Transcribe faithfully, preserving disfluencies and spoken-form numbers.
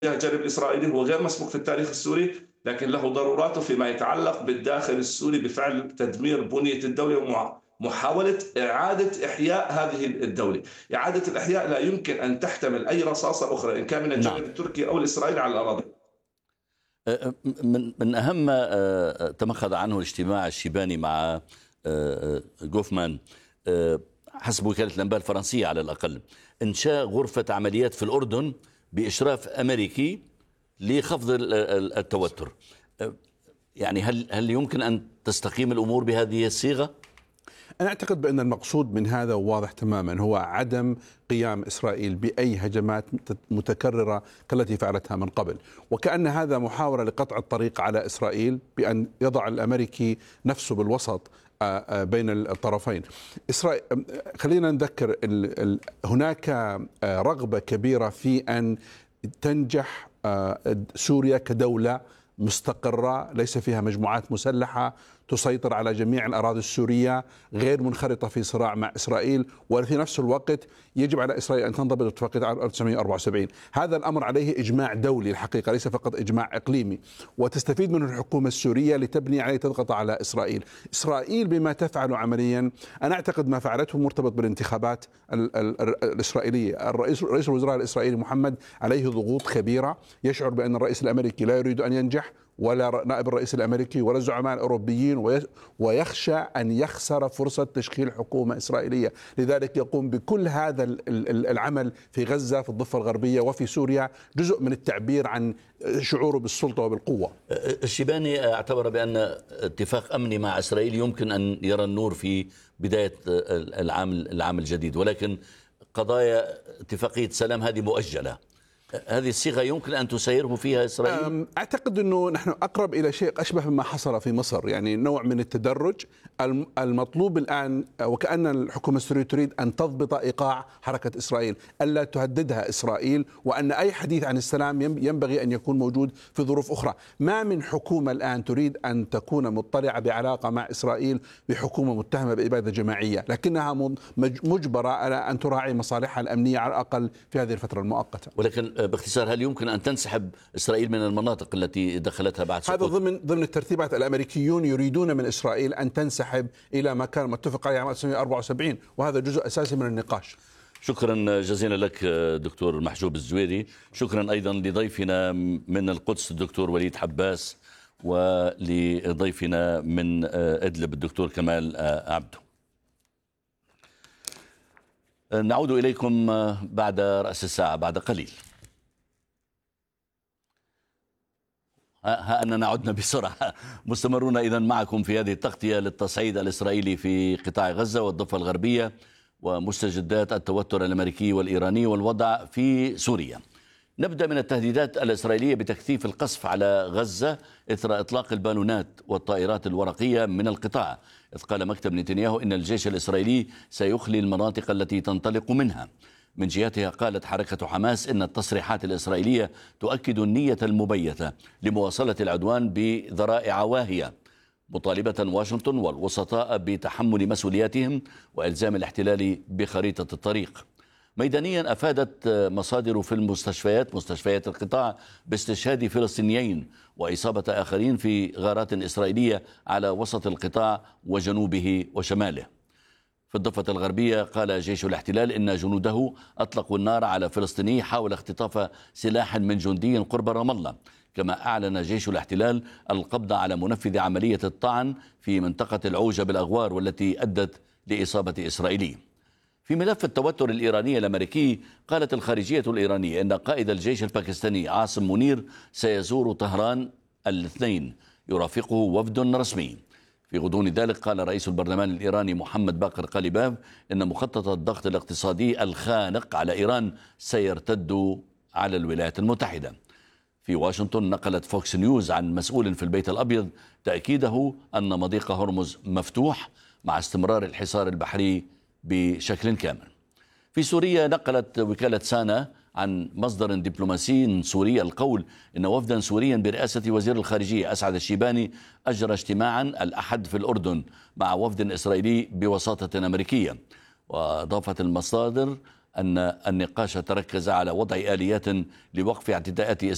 الجانب الإسرائيلي هو غير مسبوق في التاريخ السوري، لكن له ضروراته فيما يتعلق بالداخل السوري بفعل تدمير بنية الدولة ومحاولة إعادة إحياء هذه الدولة. إعادة الإحياء لا يمكن أن تحتمل أي رصاصة أخرى إن كان من نعم. الجانب التركي أو الإسرائيلي على الأراضي. أه، من من أهم أه، تمخض عنه اجتماع الشيباني مع أه، جوفمان، أه، حسب وكالة الأنباء الفرنسية على الأقل، إنشاء غرفة عمليات في الأردن بإشراف أمريكي لخفض ال- ال- التوتر. أه، يعني هل هل يمكن أن تستقيم الأمور بهذه الصيغة؟ أنا أعتقد بأن المقصود من هذا واضح تماما، هو عدم قيام إسرائيل بأي هجمات متكررة كالتي فعلتها من قبل، وكأن هذا محاولة لقطع الطريق على إسرائيل بأن يضع الأمريكي نفسه بالوسط بين الطرفين. إسرائيل، خلينا نذكر ال... ال... هناك رغبة كبيرة في أن تنجح سوريا كدولة مستقرة ليس فيها مجموعات مسلحة تسيطر على جميع الأراضي السورية، غير منخرطة في صراع مع إسرائيل، وفي نفس الوقت يجب على إسرائيل أن تنضبط اتفاقية ألف وتسعمئة وأربعة وسبعين. هذا الأمر عليه إجماع دولي الحقيقة، ليس فقط إجماع إقليمي، وتستفيد منه الحكومة السورية لتبني عليه، تضغط على إسرائيل. إسرائيل بما تفعل عمليا، أنا أعتقد ما فعلته مرتبط بالانتخابات ال ال ال الإسرائيلية. الرئيس رئيس الوزراء الإسرائيلي محمد عليه ضغوط كبيرة، يشعر بأن الرئيس الأمريكي لا يريد أن ينجح، ولا نائب الرئيس الأمريكي ولا الزعماء الأوروبيين، ويخشى أن يخسر فرصة تشكيل حكومة إسرائيلية. لذلك يقوم بكل هذا العمل في غزة، في الضفة الغربية وفي سوريا، جزء من التعبير عن شعوره بالسلطة وبالقوة. الشيباني اعتبر بأن اتفاق أمني مع إسرائيل يمكن أن يرى النور في بداية العام العام الجديد، ولكن قضايا اتفاقية سلام هذه مؤجلة. هذه الصيغة يمكن أن تسيره فيها إسرائيل؟ أعتقد أنه نحن أقرب إلى شيء أشبه مما حصل في مصر، يعني نوع من التدرج. المطلوب الآن وكأن الحكومة السورية تريد أن تضبط إيقاع حركة إسرائيل، ألا تهددها إسرائيل، وأن أي حديث عن السلام ينبغي أن يكون موجود في ظروف أخرى. ما من حكومة الآن تريد أن تكون مطلعة بعلاقة مع إسرائيل بحكومة متهمة بإبادة جماعية، لكنها مجبرة على أن تراعي مصالحها الأمنية على الأقل في هذه الفترة المؤقتة. ولكن باختصار، هل يمكن أن تنسحب إسرائيل من المناطق التي دخلتها بعد سقوط؟ هذا ضمن ضمن الترتيبات. الأمريكيون يريدون من إسرائيل أن تنسحب إلى ما كان متفق عليه عام ألف وتسعمئة وأربعة وسبعين، وهذا جزء أساسي من النقاش. شكرا جزيلا لك دكتور محجوب الزويري. شكرا أيضا لضيفنا من القدس الدكتور وليد حباس، ولضيفنا من إدلب الدكتور كمال عبده. نعود إليكم بعد رأس الساعة بعد قليل. ها أننا عدنا بسرعة. مستمرون إذن معكم في هذه التغطية للتصعيد الإسرائيلي في قطاع غزة والضفة الغربية ومستجدات التوتر الأمريكي والإيراني والوضع في سوريا. نبدأ من التهديدات الإسرائيلية بتكثيف القصف على غزة إثر إطلاق البالونات والطائرات الورقية من القطاع، إذ قال مكتب نتنياهو إن الجيش الإسرائيلي سيخلي المناطق التي تنطلق منها. من جهتها قالت حركة حماس إن التصريحات الإسرائيلية تؤكد النية المبيتة لمواصلة العدوان بذرائع واهية، مطالبة واشنطن والوسطاء بتحمل مسؤولياتهم وإلزام الاحتلال بخريطة الطريق. ميدانيا أفادت مصادر في المستشفيات مستشفيات القطاع باستشهاد فلسطينيين وإصابة آخرين في غارات إسرائيلية على وسط القطاع وجنوبه وشماله. في الضفة الغربية قال جيش الاحتلال إن جنوده أطلقوا النار على فلسطيني حاول اختطاف سلاح من جندي قرب رام الله. كما أعلن جيش الاحتلال القبض على منفذ عملية الطعن في منطقة العوجة بالأغوار والتي أدت لإصابة إسرائيلي. في ملف التوتر الإيراني الأمريكي، قالت الخارجية الإيرانية إن قائد الجيش الباكستاني عاصم منير سيزور طهران الاثنين يرافقه وفد رسمي. في غضون ذلك قال رئيس البرلمان الإيراني محمد باقر قاليباف إن مخطط الضغط الاقتصادي الخانق على إيران سيرتد على الولايات المتحدة. في واشنطن نقلت فوكس نيوز عن مسؤول في البيت الأبيض تأكيده أن مضيق هرمز مفتوح مع استمرار الحصار البحري بشكل كامل. في سوريا نقلت وكالة سانا عن مصدر دبلوماسي سوري القول إن وفدا سوريا برئاسة وزير الخارجية أسعد الشيباني أجرى اجتماعا الأحد في الأردن مع وفد إسرائيلي بوساطة أمريكية. وأضافت المصادر أن النقاش تركز على وضع آليات لوقف اعتداءات